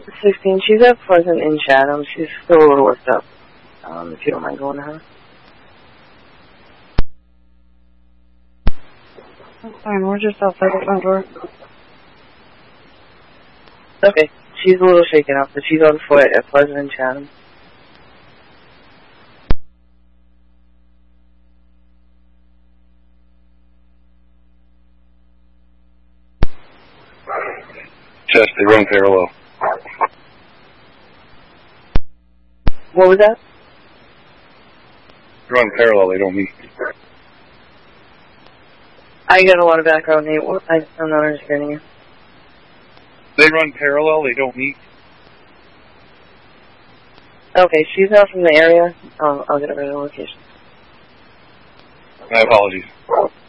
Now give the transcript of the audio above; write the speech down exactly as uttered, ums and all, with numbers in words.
sixteen, she's at Pleasant in Chatham. She's still a little worked up. Um, if you don't mind going to her. That's fine, we're just outside the front door. Okay, she's a little shaken up, but she's on foot at Pleasant in Chatham. Chest, they run parallel. What was that? They run parallel, they don't meet. I got a lot of background, Nate. What? I, I'm not understanding you. They run parallel, they don't meet. Okay, she's not from the area. I'll, I'll get her to the location. My apologies.